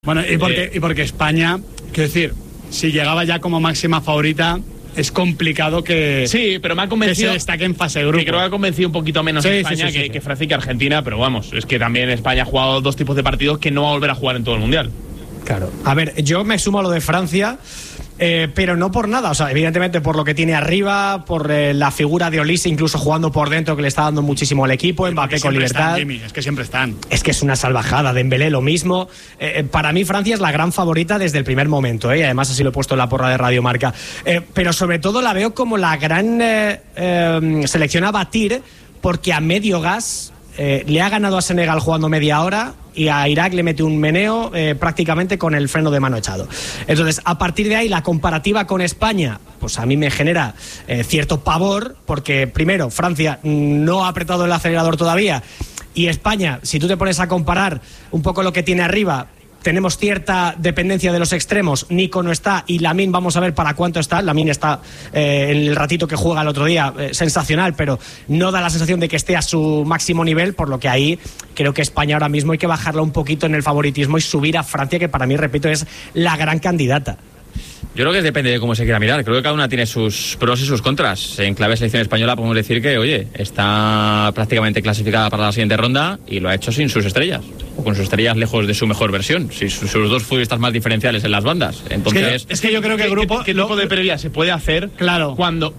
Bueno, y porque España, quiero decir, si llegaba ya como máxima favorita, es complicado que, sí, pero me ha convencido, que se destaque en fase de grupo. Que creo que ha convencido un poquito menos España que Francia y que Argentina, pero vamos, es que también España ha jugado dos tipos de partidos que no va a volver a jugar en todo el Mundial. Claro. A ver, yo me sumo a lo de Francia, pero no por nada. O sea, evidentemente por lo que tiene arriba, por la figura de Olise, incluso jugando por dentro, que le está dando muchísimo al equipo, Mbappé con libertad. Es que siempre están. Es que es una salvajada. Dembélé lo mismo. Para mí Francia es la gran favorita desde el primer momento, y además así lo he puesto en la porra de Radio Marca. Pero sobre todo la veo como la gran selección a batir, porque a medio gas le ha ganado a Senegal jugando media hora y a Irak le mete un meneo prácticamente con el freno de mano echado. Entonces, a partir de ahí, la comparativa con España, pues a mí me genera cierto pavor, porque primero, Francia no ha apretado el acelerador todavía, y España, si tú te pones a comparar un poco lo que tiene arriba, tenemos cierta dependencia de los extremos. Nico no está y Lamine vamos a ver para cuánto está. Lamine está en el ratito que juega el otro día, sensacional, pero no da la sensación de que esté a su máximo nivel, por lo que ahí creo que España ahora mismo hay que bajarla un poquito en el favoritismo y subir a Francia, que para mí, repito, es la gran candidata. Yo creo que depende de cómo se quiera mirar. Creo que cada una tiene sus pros y sus contras. En clave selección española podemos decir que, oye, está prácticamente clasificada para la siguiente ronda y lo ha hecho sin sus estrellas, o con sus estrellas lejos de su mejor versión, sin sus dos futbolistas más diferenciales en las bandas. Entonces, es que yo creo que el grupo... ¿Qué tipo de previa se puede hacer? Claro. Cuando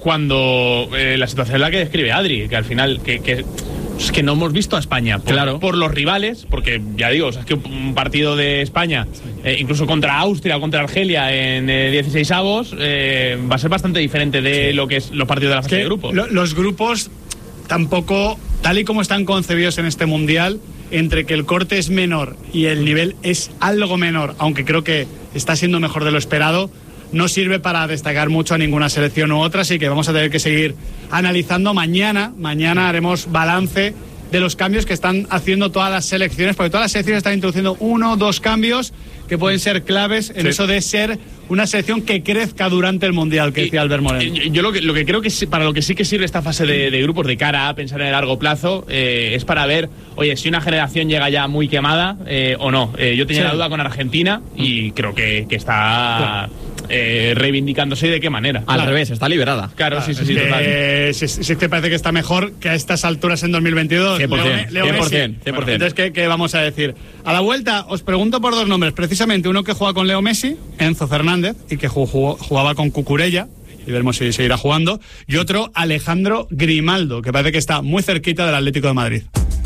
la situación es la que describe Adri, que al final... Es que no hemos visto a España por los rivales, porque ya digo, o sea, es que un partido de España, incluso contra Austria o contra Argelia en 16avos, va a ser bastante diferente de lo que es los partidos de la fase de grupos. Los grupos tampoco, tal y como están concebidos en este Mundial, entre que el corte es menor y el nivel es algo menor, aunque creo que está siendo mejor de lo esperado, no sirve para destacar mucho a ninguna selección u otra, así que vamos a tener que seguir analizando. Mañana haremos balance de los cambios que están haciendo todas las selecciones, porque todas las selecciones están introduciendo 1 o 2 cambios que pueden ser claves en eso de ser una selección que crezca durante el Mundial, que decía Albert Moreno. Yo lo que creo que para lo que sí que sirve esta fase de grupos de cara a pensar en el largo plazo, es para ver, oye, si una generación llega ya muy quemada o no. Yo tenía la duda con Argentina y creo que está... reivindicándose, y de qué manera. Al revés, está liberada. Claro, sí, total. Si te parece que está mejor que a estas alturas en 2022. 100%. Bueno, entonces, ¿qué vamos a decir? A la vuelta os pregunto por 2 nombres, precisamente uno que juega con Leo Messi, Enzo Fernández, y que jugaba con Cucurella, y veremos si seguirá jugando, y otro, Alejandro Grimaldo, que parece que está muy cerquita del Atlético de Madrid.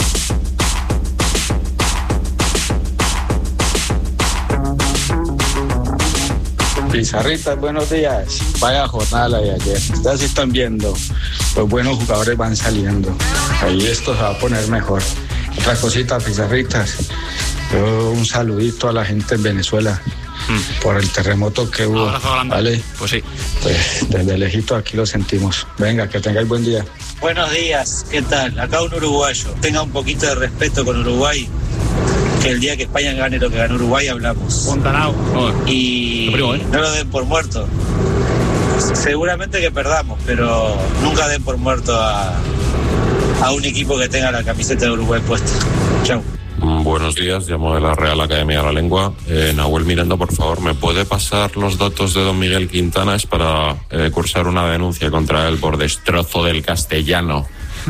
Pizarritas, buenos días. Vaya jornada la de ayer. Ustedes están viendo, los buenos jugadores van saliendo. Ahí esto se va a poner mejor. Otra cosita, Pizarritas. Yo un saludito a la gente en Venezuela por el terremoto que hubo. ¿Vale? Pues sí. Pues desde lejito aquí lo sentimos. Venga, que tengáis buen día. Buenos días, ¿qué tal? Acá un uruguayo. Tenga un poquito de respeto con Uruguay. Que el día que España gane lo que ganó Uruguay hablamos. Montanao. Y no lo den por muerto. Seguramente que perdamos, pero nunca den por muerto a un equipo que tenga la camiseta de Uruguay puesta. Chau. Buenos días, llamo de la Real Academia de la Lengua. Nahuel Miranda, por favor, ¿me puede pasar los datos de don Miguel Quintana? Es para cursar una denuncia contra él por destrozo del castellano.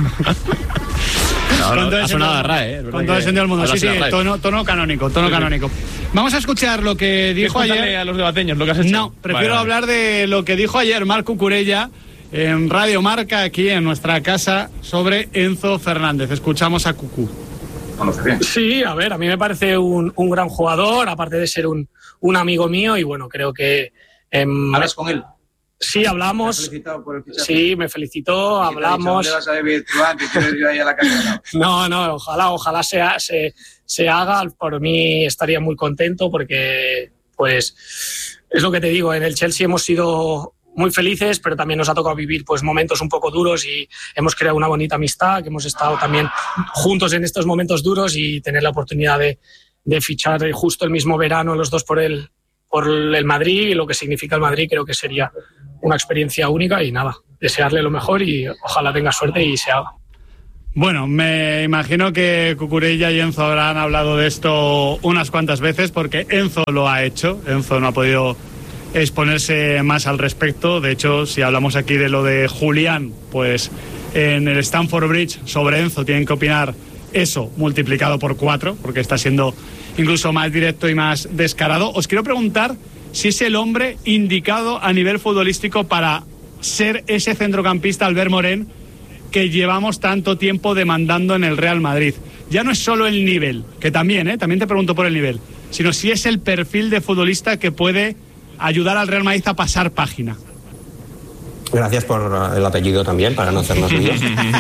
Ha sonado a RAE, con todo el sentido del mundo. Sí, tono canónico. Vamos a escuchar lo que dijo ayer a los debateños, lo que has hecho. No, prefiero hablar de lo que dijo ayer Marc Cucurella en Radio Marca, aquí en nuestra casa, sobre Enzo Fernández. Escuchamos a Cucú. Sí, a ver, a mí me parece un gran jugador, aparte de ser un amigo mío, y bueno, creo que... ¿Hablas con él? Sí, hablamos. ¿Te has felicitado por el fichaje? Sí, me felicitó, hablamos. ¿Dónde vas a beber tú antes? ¿Quiero ir yo ahí a la casa? No, ojalá se haga. Por mí estaría muy contento porque, pues, es lo que te digo, en el Chelsea hemos sido muy felices, pero también nos ha tocado vivir pues momentos un poco duros y hemos creado una bonita amistad, que hemos estado también juntos en estos momentos duros, y tener la oportunidad de fichar justo el mismo verano los dos por el Madrid y lo que significa el Madrid, creo que sería una experiencia única, y nada, desearle lo mejor y ojalá tenga suerte y se haga. Bueno, me imagino que Cucurella y Enzo habrán hablado de esto unas cuantas veces, porque Enzo lo ha hecho. Enzo no ha podido exponerse más al respecto. De hecho, si hablamos aquí de lo de Julián, pues en el Stamford Bridge sobre Enzo tienen que opinar eso multiplicado por 4, porque está siendo incluso más directo y más descarado. Os quiero preguntar si es el hombre indicado a nivel futbolístico para ser ese centrocampista Albert Morén que llevamos tanto tiempo demandando en el Real Madrid. Ya no es solo el nivel, que también te pregunto por el nivel, sino si es el perfil de futbolista que puede ayudar al Real Madrid a pasar página. Gracias por el apellido también, para no hacernos líos.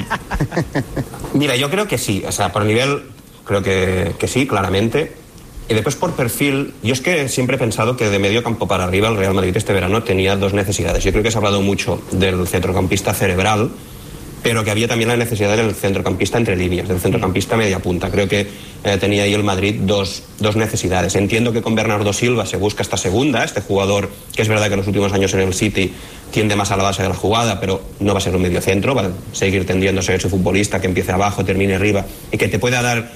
Mira, yo creo que sí, o sea, por nivel creo que sí, claramente. Y después por perfil, yo es que siempre he pensado que de medio campo para arriba el Real Madrid este verano tenía dos necesidades. Yo creo que se ha hablado mucho del centrocampista cerebral, pero que había también la necesidad del centrocampista entre líneas, del centrocampista media punta. Creo que tenía ahí el Madrid dos necesidades. Entiendo que con Bernardo Silva se busca esta segunda, este jugador que es verdad que en los últimos años en el City tiende más a la base de la jugada, pero no va a ser un mediocentro, va a seguir tendiéndose a ese futbolista que empiece abajo, termine arriba y que te pueda dar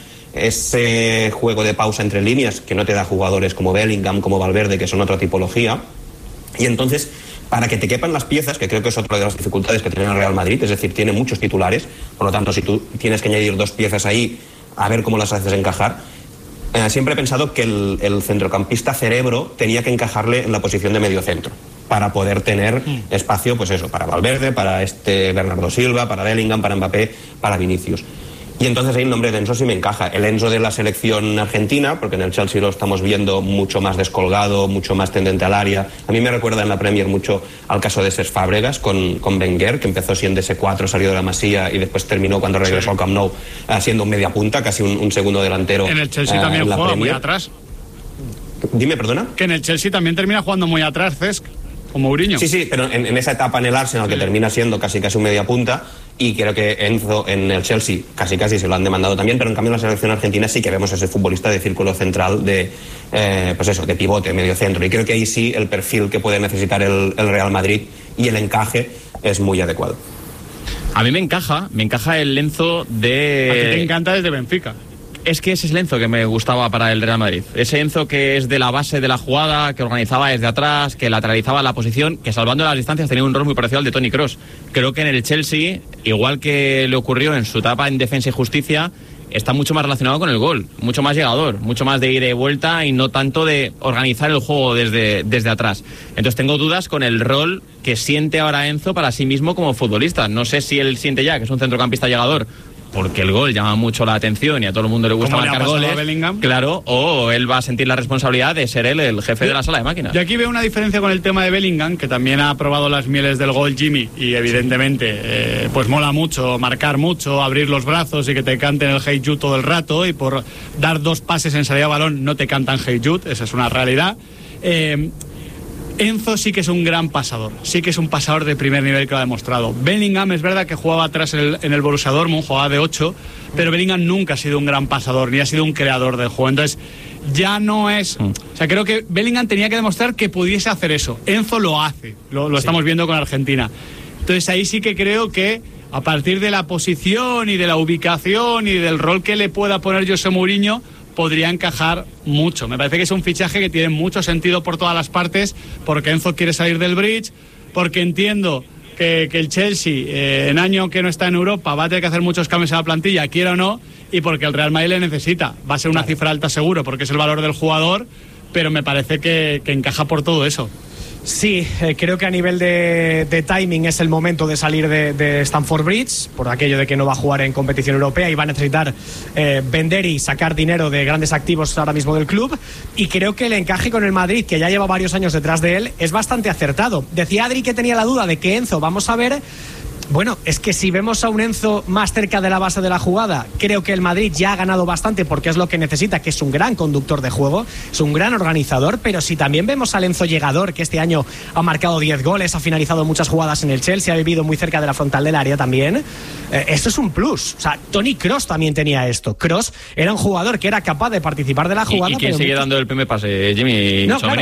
ese juego de pausa entre líneas que no te da jugadores como Bellingham, como Valverde, que son otra tipología. Y entonces, para que te quepan las piezas, que creo que es otra de las dificultades que tiene el Real Madrid, es decir, tiene muchos titulares, por lo tanto, si tú tienes que añadir dos piezas ahí, a ver cómo las haces encajar. Siempre he pensado que el centrocampista cerebro tenía que encajarle en la posición de mediocentro, para poder tener espacio, pues eso, para Valverde, para Bernardo Silva, para Bellingham, para Mbappé, para Vinicius. Y entonces ahí el nombre de Enzo sí me encaja. El Enzo de la selección argentina, porque en el Chelsea lo estamos viendo mucho más descolgado, mucho más tendente al área. A mí me recuerda en la Premier mucho al caso de Cesc Fábregas con Wenger, que empezó siendo ese 4, salió de la Masía y después terminó cuando regresó al Camp Nou siendo un media punta, casi un segundo delantero. En el Chelsea también juega muy atrás. Dime, perdona. Que en el Chelsea también termina jugando muy atrás, Cesc, como Mourinho. Sí, pero en esa etapa en el Arsenal que termina siendo casi un media punta. Y creo que Enzo en el Chelsea casi se lo han demandado también, pero en cambio en la selección argentina sí que vemos ese futbolista de círculo central de de pivote, medio centro. Y creo que ahí sí el perfil que puede necesitar el Real Madrid y el encaje es muy adecuado. A mí me encaja el Enzo de... A ti te encanta desde Benfica. Es que ese es el Enzo que me gustaba para el Real Madrid. Ese Enzo que es de la base de la jugada, que organizaba desde atrás, que lateralizaba la posición, que salvando las distancias tenía un rol muy parecido al de Toni Kroos. Creo que en el Chelsea, igual que le ocurrió en su etapa en Defensa y Justicia, está mucho más relacionado con el gol, mucho más llegador, mucho más de ida y vuelta y no tanto de organizar el juego desde atrás. Entonces tengo dudas con el rol que siente ahora Enzo para sí mismo como futbolista. No sé si él siente ya que es un centrocampista llegador, porque el gol llama mucho la atención y a todo el mundo le gusta marcar goles, claro, o él va a sentir la responsabilidad de ser él el jefe de la sala de máquinas. Yo aquí veo una diferencia con el tema de Bellingham, que también ha probado las mieles del gol Jimmy, y evidentemente pues mola mucho marcar mucho, abrir los brazos y que te canten el Hey Jude todo el rato, y por dar dos pases en salida de balón no te cantan Hey Jude, esa es una realidad. Enzo sí que es un gran pasador, sí que es un pasador de primer nivel que lo ha demostrado. Bellingham es verdad que jugaba atrás en el Borussia Dortmund, jugaba de 8, pero Bellingham nunca ha sido un gran pasador, ni ha sido un creador del juego. Entonces ya no es... O sea, creo que Bellingham tenía que demostrar que pudiese hacer eso. Enzo lo hace, lo estamos viendo con Argentina. Entonces ahí sí que creo que a partir de la posición y de la ubicación y del rol que le pueda poner José Mourinho, podría encajar mucho. Me parece que es un fichaje que tiene mucho sentido por todas las partes, porque Enzo quiere salir del Bridge, porque entiendo que el Chelsea, en año que no está en Europa, va a tener que hacer muchos cambios en la plantilla, quiera o no, y porque el Real Madrid le necesita. Va a ser una cifra alta seguro, porque es el valor del jugador, pero me parece que encaja por todo eso. Sí, creo que a nivel de timing es el momento de salir de Stamford Bridge, por aquello de que no va a jugar en competición europea y va a necesitar vender y sacar dinero de grandes activos ahora mismo del club, y creo que el encaje con el Madrid, que ya lleva varios años detrás de él, es bastante acertado. Decía Adri que tenía la duda de que Enzo, vamos a ver... Bueno, es que si vemos a un Enzo más cerca de la base de la jugada, creo que el Madrid ya ha ganado bastante, porque es lo que necesita, que es un gran conductor de juego, es un gran organizador. Pero si también vemos al Enzo llegador, que este año ha marcado 10 goles, ha finalizado muchas jugadas en el Chelsea, ha vivido muy cerca de la frontal del área también, esto es un plus. O sea, Toni Kroos también tenía esto. Kroos era un jugador que era capaz de participar de la jugada. ¿Y quién sigue dando el primer pase? Jimmy. No, claro.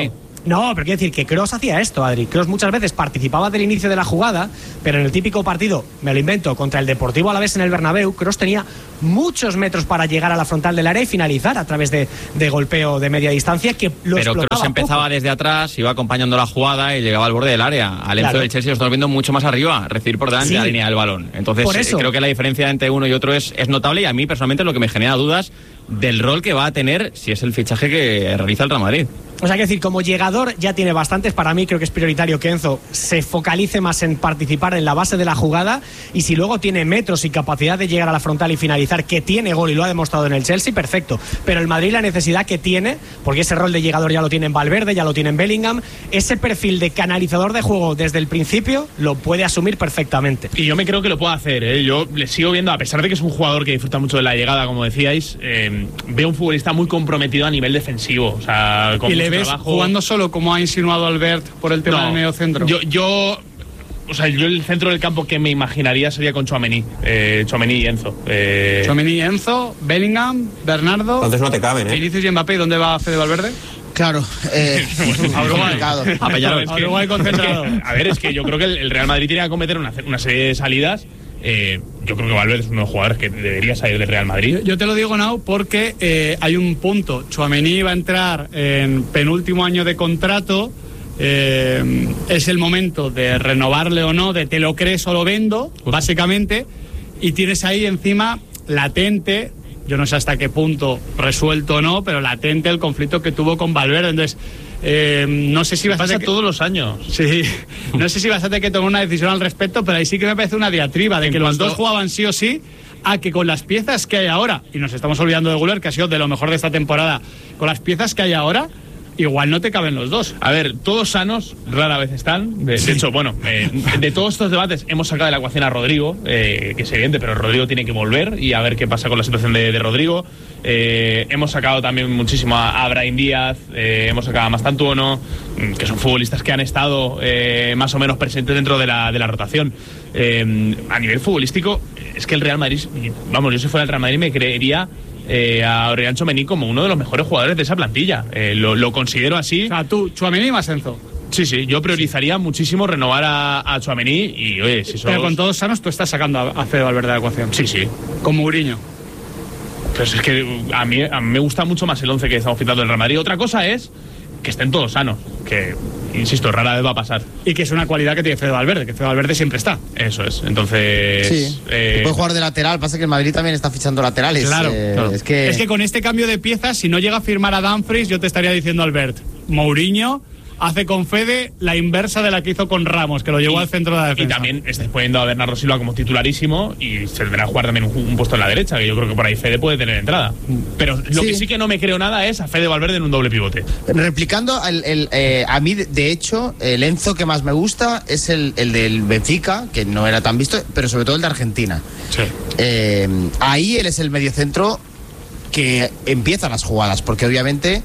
No, pero quiero decir que Kroos hacía esto, Adri. Kroos muchas veces participaba del inicio de la jugada, pero en el típico partido, me lo invento, contra el Deportivo Alavés en el Bernabéu, Kroos tenía muchos metros para llegar a la frontal del área y finalizar a través de golpeo de media distancia, que lo pero Kroos empezaba poco. Desde atrás, iba acompañando la jugada y llegaba al borde del área. Al Enzo del Chelsea lo estamos viendo mucho más arriba, recibir por delante a la línea del balón. Entonces creo que la diferencia entre uno y otro es notable, y a mí personalmente lo que me genera dudas del rol que va a tener si es el fichaje que realiza el Real Madrid. O sea, que decir, como llegador ya tiene bastantes. Para mí creo que es prioritario que Enzo se focalice más en participar en la base de la jugada, y si luego tiene metros y capacidad de llegar a la frontal y finalizar, que tiene gol y lo ha demostrado en el Chelsea, perfecto. Pero el Madrid, la necesidad que tiene, porque ese rol de llegador ya lo tiene en Valverde, ya lo tiene en Bellingham, ese perfil de canalizador de juego desde el principio lo puede asumir perfectamente. Y yo me creo que lo puede hacer, ¿eh? Yo le sigo viendo, a pesar de que es un jugador que disfruta mucho de la llegada, como decíais, veo un futbolista muy comprometido a nivel defensivo. O sea, con ¿y le ves trabajo jugando solo, como ha insinuado Albert, por el tema del medio centro? Yo el centro del campo que me imaginaría sería con Tchouaméni y Enzo. Tchouaméni, Enzo, Bellingham, Bernardo. Entonces no te caben, ¿eh? Vinicius y Mbappé. ¿Dónde va Fede Valverde? Claro, a Uruguay concentrado. A ver, es que yo creo que el Real Madrid tiene que cometer una serie de salidas. Yo creo que Valverde es uno de los jugadores que debería salir del Real Madrid. Yo te lo digo, Nau, porque hay un punto. Tchouaméni va a entrar en penúltimo año de contrato. Es el momento de renovarle o no, de te lo crees o lo vendo, básicamente. Y tienes ahí encima latente, yo no sé hasta qué punto resuelto o no, pero latente el conflicto que tuvo con Valverde. Entonces, no sé si vas a tener todos los años. Sí, no sé si vas a tener que tomar una decisión al respecto, pero ahí sí que me parece una diatriba de que los dos jugaban sí o sí, a que con las piezas que hay ahora, y nos estamos olvidando de Güler, que ha sido de lo mejor de esta temporada, con las piezas que hay ahora, igual no te caben los dos. A ver, todos sanos rara vez están. De hecho, bueno, de todos estos debates hemos sacado de la ecuación a Rodrigo, que es evidente, pero Rodrigo tiene que volver y a ver qué pasa con la situación de Rodrigo. Hemos sacado también muchísimo a Brahim Díaz, hemos sacado a Mastantuono, que son futbolistas que han estado más o menos presentes dentro de la rotación. A nivel futbolístico, es que el Real Madrid, vamos, yo si fuera el Real Madrid me creería a Aurelian Tchouaméni como uno de los mejores jugadores de esa plantilla. Lo considero así. O sea, tú, Tchouaméni más Enzo. Sí, yo priorizaría muchísimo renovar a Tchouaméni y, oye, si sos... Pero con todos sanos tú estás sacando a Fede Valverde de la ecuación. Sí. Con Mourinho. Pero es que a mí me gusta mucho más el 11 que estamos citando del Real Madrid. Otra cosa es que estén todos sanos, que, insisto, rara vez va a pasar. Y que es una cualidad que tiene Fede Valverde, que Fede Valverde siempre está. Eso es, entonces... Sí, puede jugar de lateral, pasa que el Madrid también está fichando laterales. Claro. Es que con este cambio de piezas, si no llega a firmar a Dumfries, yo te estaría diciendo, Albert, Mourinho hace con Fede la inversa de la que hizo con Ramos, que lo llevó al centro de la defensa. Y también estáis poniendo a Bernardo Silva como titularísimo y se tendrá que jugar también un puesto en la derecha, que yo creo que por ahí Fede puede tener entrada. Pero lo que sí que no me creo nada es a Fede Valverde en un doble pivote. Replicando, a mí, de hecho, el Enzo que más me gusta es el del Benfica, que no era tan visto, pero sobre todo el de Argentina. Sí. Ahí él es el mediocentro que empieza las jugadas, porque obviamente...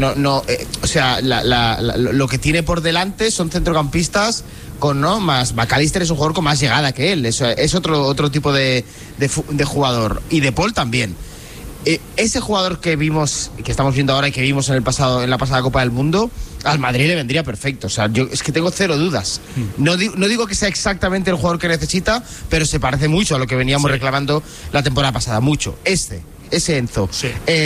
o sea, lo que tiene por delante son centrocampistas con más. McAllister es un jugador con más llegada que él, es otro tipo de jugador, y De Paul también. Ese jugador que estamos viendo ahora y que vimos en la pasada Copa del Mundo, al Madrid le vendría perfecto. O sea, yo es que tengo cero dudas. No digo que sea exactamente el jugador que necesita, pero se parece mucho a lo que veníamos reclamando la temporada pasada, mucho. Ese Enzo. Sí.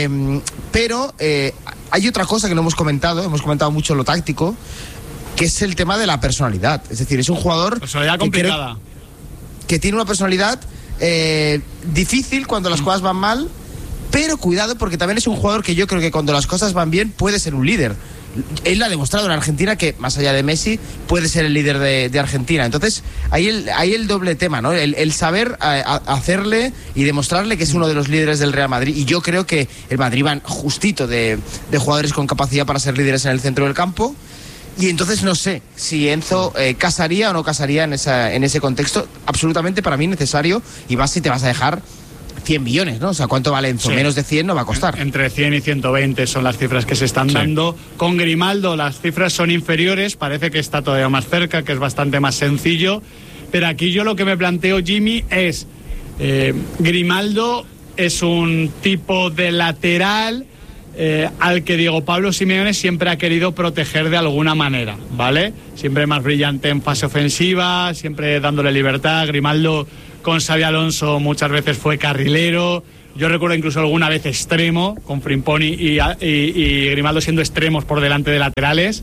Pero hay otra cosa que no hemos comentado mucho lo táctico, que es el tema de la personalidad. Es decir, es un jugador... Personalidad complicada. Que tiene una personalidad difícil cuando las cosas van mal, pero cuidado, porque también es un jugador que yo creo que cuando las cosas van bien puede ser un líder. Él ha demostrado en Argentina que, más allá de Messi, puede ser el líder de Argentina. Entonces, ahí el doble tema, ¿no? El saber hacerle y demostrarle que es uno de los líderes del Real Madrid. Y yo creo que el Madrid va justito de jugadores con capacidad para ser líderes en el centro del campo. Y entonces no sé si Enzo casaría o no casaría en ese contexto. Absolutamente para mí necesario, y más si te vas a dejar 100 millones, ¿no? O sea, ¿cuánto vale Enzo? Sí. Menos de 100 no va a costar. Entre 100 y 120 son las cifras que se están dando. Con Grimaldo las cifras son inferiores, parece que está todavía más cerca, que es bastante más sencillo. Pero aquí yo lo que me planteo, Jimmy, es Grimaldo es un tipo de lateral al que Diego Pablo Simeone siempre ha querido proteger de alguna manera, ¿vale? Siempre más brillante en fase ofensiva, siempre dándole libertad. Grimaldo con Xabi Alonso muchas veces fue carrilero. Yo recuerdo incluso alguna vez extremo, con Frimponi y Grimaldo siendo extremos por delante de laterales.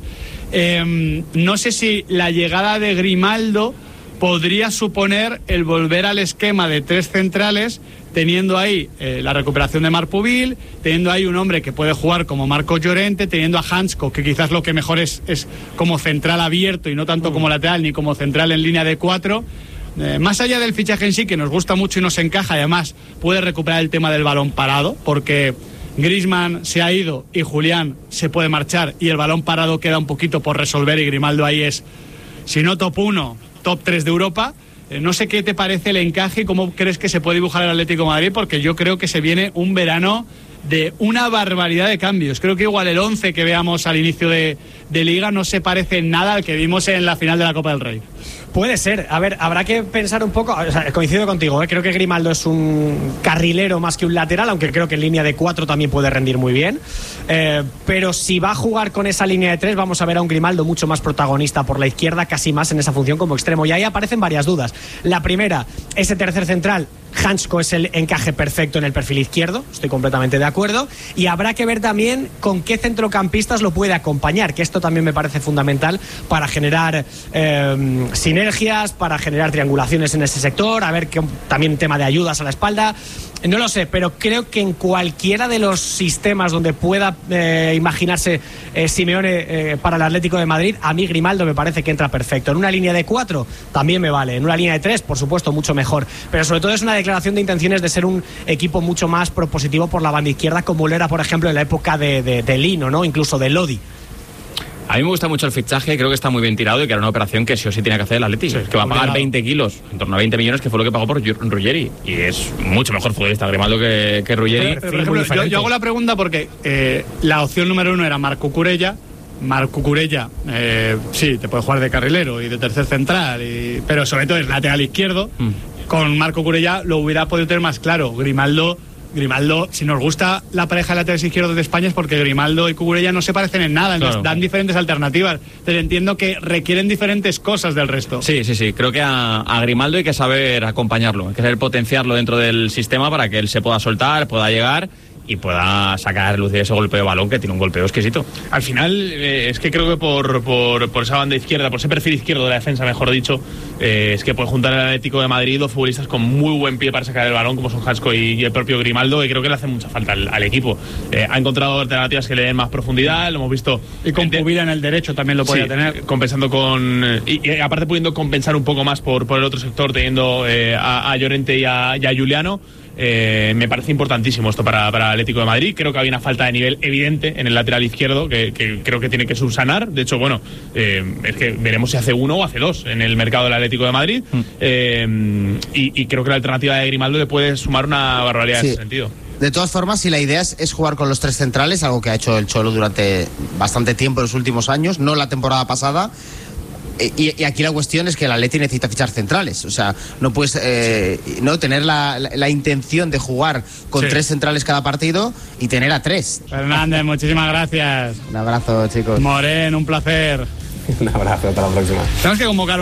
No sé si la llegada de Grimaldo podría suponer el volver al esquema de 3 centrales, teniendo ahí la recuperación de Marc Pubil, teniendo ahí un hombre que puede jugar como Marco Llorente, teniendo a Hansko, que quizás lo que mejor es como central abierto y no tanto como lateral ni como central en línea de 4. Más allá del fichaje en sí, que nos gusta mucho y nos encaja, además puede recuperar el tema del balón parado, porque Griezmann se ha ido y Julián se puede marchar y el balón parado queda un poquito por resolver, y Grimaldo ahí es, si no top 1, top 3 de Europa. No sé qué te parece el encaje y cómo crees que se puede dibujar el Atlético de Madrid, porque yo creo que se viene un verano de una barbaridad de cambios. Creo que igual el 11 que veamos al inicio de Liga no se parece en nada al que vimos en la final de la Copa del Rey. Puede ser. A ver, habrá que pensar un poco. O sea, coincido contigo, ¿eh? Creo que Grimaldo es un carrilero más que un lateral, aunque creo que en línea de 4 también puede rendir muy bien. Pero si va a jugar con esa línea de 3, vamos a ver a un Grimaldo mucho más protagonista por la izquierda, casi más en esa función como extremo. Y ahí aparecen varias dudas. La primera, ese tercer central, Hansko, es el encaje perfecto en el perfil izquierdo, estoy completamente de acuerdo, y habrá que ver también con qué centrocampistas lo puede acompañar, que esto también me parece fundamental para generar sinergias, para generar triangulaciones en ese sector, a ver que también tema de ayudas a la espalda. No lo sé, pero creo que en cualquiera de los sistemas donde pueda imaginarse Simeone para el Atlético de Madrid, a mí Grimaldo me parece que entra perfecto. En una línea de 4 también me vale, en una línea de 3 por supuesto mucho mejor, pero sobre todo es una declaración de intenciones de ser un equipo mucho más propositivo por la banda izquierda, como lo era por ejemplo en la época de Lino, ¿no? Incluso de Lodi. A mí me gusta mucho el fichaje, creo que está muy bien tirado y que era una operación que sí o sí tiene que hacer el Atlético, que va a pagar 20 kilos, en torno a 20 millones, que fue lo que pagó por Ruggeri, y es mucho mejor futbolista Grimaldo que Ruggeri. Pero por ejemplo, yo hago la pregunta porque la opción número 1 era Marc Cucurella. Marc Cucurella, sí, te puede jugar de carrilero y de tercer central, pero sobre todo es lateral izquierdo. Con Marc Cucurella lo hubiera podido tener más claro. Grimaldo, si nos gusta la pareja de laterales izquierdos de España es porque Grimaldo y Cucurella no se parecen en nada, entonces dan diferentes alternativas, pero entiendo que requieren diferentes cosas del resto. Sí, creo que a Grimaldo hay que saber acompañarlo, hay que saber potenciarlo dentro del sistema para que él se pueda soltar, pueda llegar y pueda sacar luz de ese golpeo de balón, que tiene un golpeo exquisito. Al final, es que creo que por esa banda izquierda, por ese perfil izquierdo de la defensa, mejor dicho, es que puede juntar al Atlético de Madrid 2 futbolistas con muy buen pie para sacar el balón, como son Hansko y el propio Grimaldo, y creo que le hace mucha falta al equipo. Ha encontrado alternativas que le den más profundidad, lo hemos visto. Y con Pubil en el derecho también lo podía tener. Compensando y aparte pudiendo compensar un poco más por el otro sector, teniendo a Llorente y a Juliano. Me parece importantísimo esto para el Atlético de Madrid. Creo que había una falta de nivel evidente en el lateral izquierdo que creo que tiene que subsanar. De hecho, bueno, es que veremos si hace 1 o hace 2 en el mercado del Atlético de Madrid. Y creo que la alternativa de Grimaldo le puede sumar una barbaridad en ese sentido. De todas formas, si la idea es jugar con los 3 centrales, algo que ha hecho el Cholo durante bastante tiempo en los últimos años, no la temporada pasada. Y aquí la cuestión es que el Atleti necesita fichar centrales. O sea, no puedes no tener la intención de jugar con 3 centrales cada partido y tener a 3. Fernández, muchísimas gracias. Un abrazo, chicos. Morén, un placer. Un abrazo, hasta la próxima. Tenemos que convocar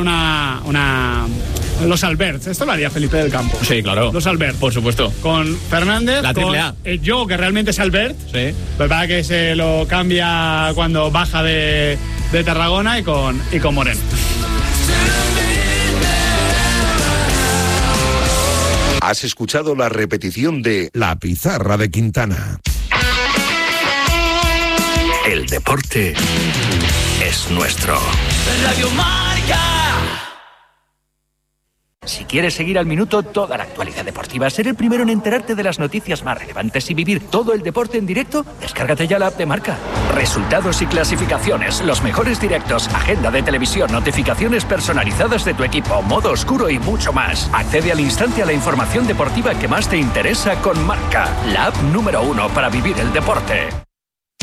los Alberts. Esto lo haría Felipe del Campo. Sí, claro. Los Alberts. Por supuesto. Con Fernández, la triple A. Con yo, que realmente es Albert. Sí. Pues para que se lo cambia cuando baja de Tarragona y con Morén. Has escuchado la repetición de La Pizarra de Quintana. El deporte es nuestro. Radio Marca. Si quieres seguir al minuto toda la actualidad deportiva, ser el primero en enterarte de las noticias más relevantes y vivir todo el deporte en directo, descárgate ya la app de Marca. Resultados y clasificaciones, los mejores directos, agenda de televisión, notificaciones personalizadas de tu equipo, modo oscuro y mucho más. Accede al instante a la información deportiva que más te interesa con Marca, la app número 1 para vivir el deporte.